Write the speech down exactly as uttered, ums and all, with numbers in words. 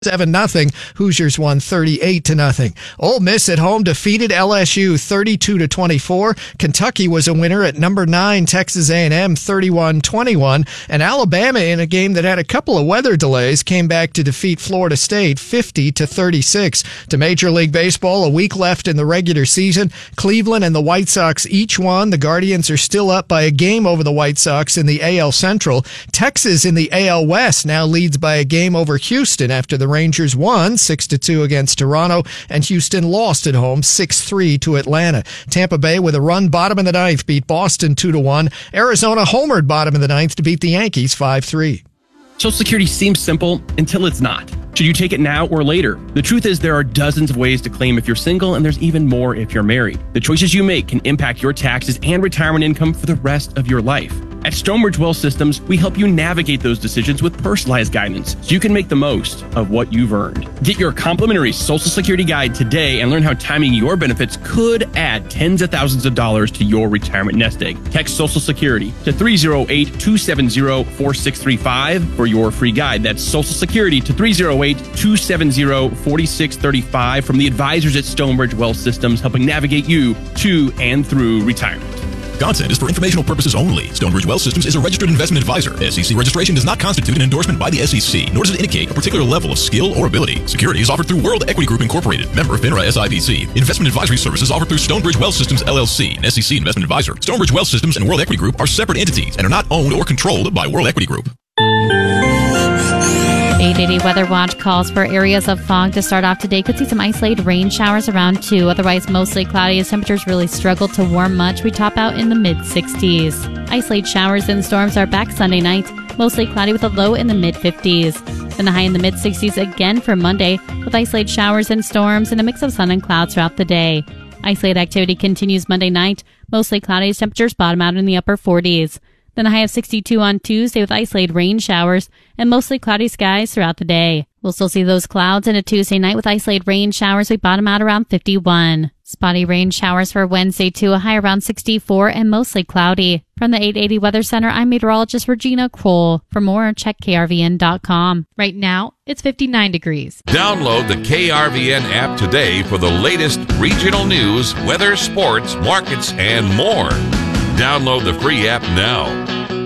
seven nothing. Hoosiers won thirty-eight to nothing. Ole Miss at home defeated L S U thirty-two to twenty-four. Kentucky was a winner at number nine Texas A and M thirty-one twenty-one. And Alabama, in a game that had a couple of weather delays, came back to defeat Florida State fifty to thirty-six. To Major League Baseball, a week left in the regular season. Cleveland and the White Sox each won. The Guardians are still up by a game over the White Sox in the A L Central. Texas in the A L West now leads by a game over Houston after the Rangers won six to two against Toronto, and Houston lost at home six three to Atlanta. Tampa Bay, with a run bottom of the ninth, beat Boston two to one. Arizona homered bottom of the ninth to beat the Yankees five three. Social Security seems simple until it's not. Should you take it now or later? The truth is there are dozens of ways to claim if you're single, and there's even more if you're married. The choices you make can impact your taxes and retirement income for the rest of your life. At Stonebridge Wealth Systems, we help you navigate those decisions with personalized guidance so you can make the most of what you've earned. Get your complimentary Social Security guide today and learn how timing your benefits could add tens of thousands of dollars to your retirement nest egg. Text Social Security to three oh eight, two seven oh, four six three five for your free guide. That's Social Security to three oh eight, two seven oh, four six three five from the advisors at Stonebridge Wealth Systems, helping navigate you to and through retirement. Content is for informational purposes only. Stonebridge Wealth Systems is a registered investment advisor. S E C registration does not constitute an endorsement by the S E C, nor does it indicate a particular level of skill or ability. Securities offered through World Equity Group Incorporated, member FINRA S I P C. Investment advisory services offered through Stonebridge Wealth Systems L L C, an S E C investment advisor. Stonebridge Wealth Systems and World Equity Group are separate entities and are not owned or controlled by World Equity Group. eight eighty Weather Watch calls for areas of fog to start off today. Could see some isolated rain showers around two. Otherwise, mostly cloudy as temperatures really struggle to warm much. We top out in the mid sixties. Isolated showers and storms are back Sunday night. Mostly cloudy with a low in the mid fifties. Then a high in the mid sixties again for Monday with isolated showers and storms and a mix of sun and clouds throughout the day. Isolated activity continues Monday night. Mostly cloudy as temperatures bottom out in the upper forties. Then a high of sixty-two on Tuesday with isolated rain showers and mostly cloudy skies throughout the day. We'll still see those clouds into Tuesday night with isolated rain showers. We bottom out around fifty-one. Spotty rain showers for Wednesday too, a high around sixty-four and mostly cloudy. From the eight eighty Weather Center, I'm meteorologist Regina Kroll. For more, check K R V N dot com. Right now, it's fifty-nine degrees. Download the K R V N app today for the latest regional news, weather, sports, markets, and more. Download the free app now.